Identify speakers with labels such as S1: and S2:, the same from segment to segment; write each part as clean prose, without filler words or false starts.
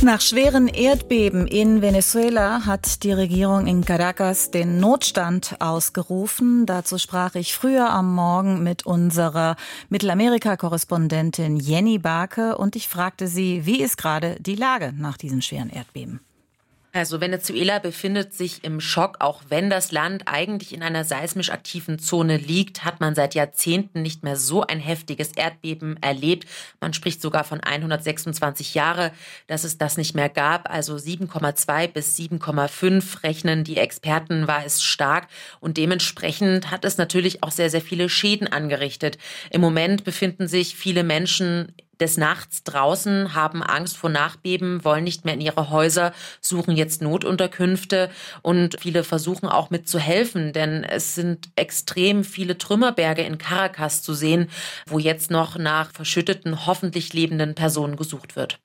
S1: Nach schweren Erdbeben in Venezuela hat die Regierung in Caracas den Notstand ausgerufen. Dazu sprach ich früher am Morgen mit unserer Mittelamerika-Korrespondentin Jenny Barke und ich fragte sie, wie ist gerade die Lage nach diesen schweren Erdbeben?
S2: Also Venezuela befindet sich im Schock, auch wenn das Land eigentlich in einer seismisch aktiven Zone liegt, hat man seit Jahrzehnten nicht mehr so ein heftiges Erdbeben erlebt. Man spricht sogar von 126 Jahre, dass es das nicht mehr gab. Also 7,2 bis 7,5 rechnen die Experten, war es stark. Und dementsprechend hat es natürlich auch sehr, sehr viele Schäden angerichtet. Im Moment befinden sich viele Menschen des Nachts draußen, haben Angst vor Nachbeben, wollen nicht mehr in ihre Häuser, suchen jetzt Notunterkünfte und viele versuchen auch mitzuhelfen, denn es sind extrem viele Trümmerberge in Caracas zu sehen, wo jetzt noch nach verschütteten, hoffentlich lebenden Personen gesucht wird.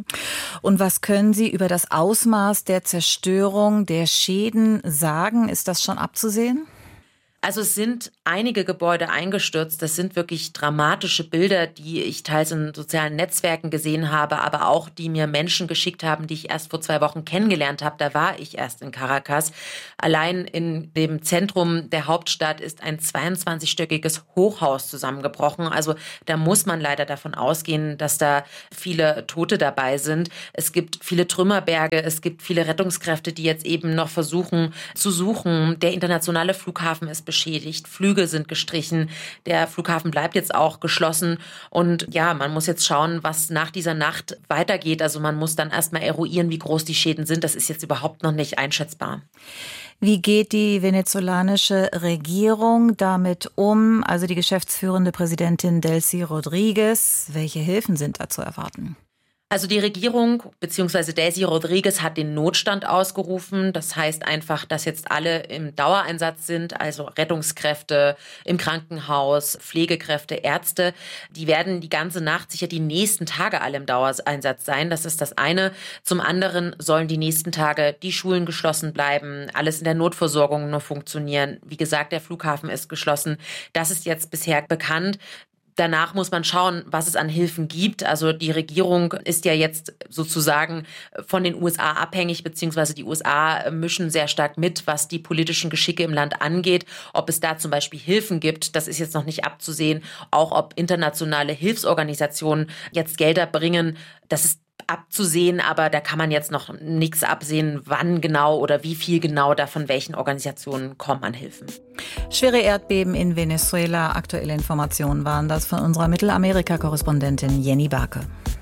S1: Und was können Sie über das Ausmaß der Zerstörung, der Schäden sagen? Ist das schon abzusehen?
S2: Also es sind einige Gebäude eingestürzt. Das sind wirklich dramatische Bilder, die ich teils in sozialen Netzwerken gesehen habe, aber auch die mir Menschen geschickt haben, die ich erst vor 2 Wochen kennengelernt habe. Da war ich erst in Caracas. Allein in dem Zentrum der Hauptstadt ist ein 22-stöckiges Hochhaus zusammengebrochen. Also da muss man leider davon ausgehen, dass da viele Tote dabei sind. Es gibt viele Trümmerberge, es gibt viele Rettungskräfte, die jetzt eben noch versuchen zu suchen. Der internationale Flughafen ist beschädigt, Flüge sind gestrichen, der Flughafen bleibt jetzt auch geschlossen und ja, man muss jetzt schauen, was nach dieser Nacht weitergeht. Also man muss dann erstmal eruieren, wie groß die Schäden sind. Das ist jetzt überhaupt noch nicht einschätzbar.
S1: Wie geht die venezolanische Regierung damit um? Also die geschäftsführende Präsidentin Delcy Rodríguez. Welche Hilfen sind da zu erwarten?
S2: Also die Regierung bzw. Delcy Rodríguez hat den Notstand ausgerufen. Das heißt einfach, dass jetzt alle im Dauereinsatz sind, also Rettungskräfte im Krankenhaus, Pflegekräfte, Ärzte. Die werden die ganze Nacht, sicher die nächsten Tage alle im Dauereinsatz sein. Das ist das eine. Zum anderen sollen die nächsten Tage die Schulen geschlossen bleiben, alles in der Notversorgung nur funktionieren. Wie gesagt, der Flughafen ist geschlossen. Das ist jetzt bisher bekannt. Danach muss man schauen, was es an Hilfen gibt. Also die Regierung ist ja jetzt sozusagen von den USA abhängig, beziehungsweise die USA mischen sehr stark mit, was die politischen Geschicke im Land angeht. Ob es da zum Beispiel Hilfen gibt, das ist jetzt noch nicht abzusehen. Auch ob internationale Hilfsorganisationen jetzt Gelder bringen, das ist abzusehen, aber da kann man jetzt noch nichts absehen, wann genau oder wie viel genau da von welchen Organisationen kommen an Hilfen.
S1: Schwere Erdbeben in Venezuela. Aktuelle Informationen waren das von unserer Mittelamerika-Korrespondentin Jenny Barke.